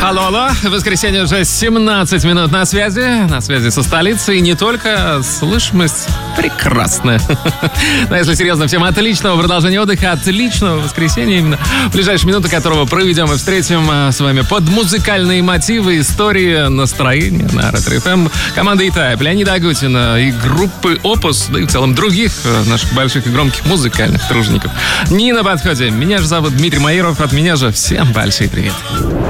Алло, алло, в воскресенье уже 17 минут на связи со столицей, и не только, слышимость прекрасная. Но если серьезно, всем отличного продолжения отдыха, отличного воскресенья именно, в ближайшие минуты которого проведем и встретим с вами под музыкальные мотивы, истории, настроения на Ретро-ФМ. Команда E-Type, Леонида Агутина и группы Opus, да и в целом других наших больших и громких музыкальных тружеников. Не на подходе. Меня же зовут Дмитрий Маиров, от меня же всем большой привет.